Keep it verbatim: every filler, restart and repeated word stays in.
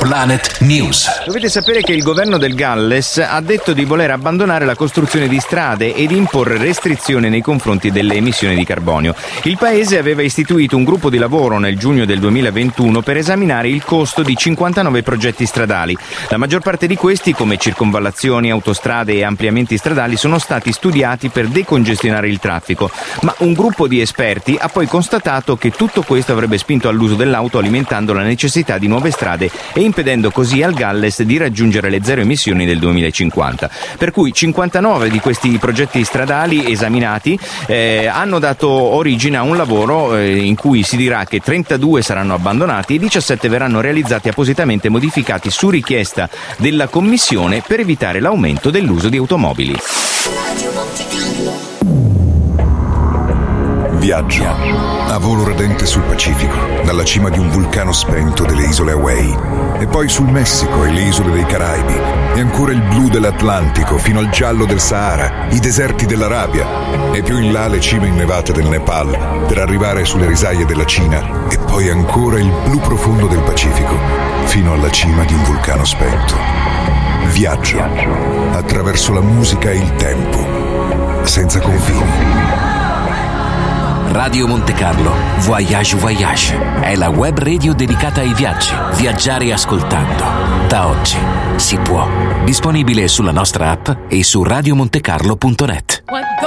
Planet News. Dovete sapere che il governo del Galles ha detto di voler abbandonare la costruzione di strade e di imporre restrizioni nei confronti delle emissioni di carbonio. Il paese aveva istituito un gruppo di lavoro nel giugno del duemilaventuno per esaminare il costo di cinquantanove progetti stradali. La maggior parte di questi, come circonvallazioni, autostrade e ampliamenti stradali, sono stati studiati per decongestionare il traffico, ma un gruppo di esperti ha poi constatato che tutto questo avrebbe spinto all'uso dell'auto, alimentando la necessità di nuove strade e impedendo così al Galles di raggiungere le zero emissioni del duemilacinquanta. Per cui cinquantanove di questi progetti stradali esaminati eh, hanno dato origine a un lavoro eh, in cui si dirà che trentadue saranno abbandonati e diciassette verranno realizzati appositamente modificati su richiesta della Commissione per evitare l'aumento dell'uso di automobili. Viaggio a volo radente sul Pacifico, dalla cima di un vulcano spento delle isole Hawaii, e poi sul Messico e le isole dei Caraibi, e ancora il blu dell'Atlantico fino al giallo del Sahara, i deserti dell'Arabia, e più in là le cime innevate del Nepal, per arrivare sulle risaie della Cina, e poi ancora il blu profondo del Pacifico, fino alla cima di un vulcano spento. Viaggio attraverso la musica e il tempo, senza confini. Radio Monte Carlo Voyage Voyage è la web radio dedicata ai viaggi. Viaggiare ascoltando. Da oggi si può. Disponibile sulla nostra app e su radiomontecarlo punto net.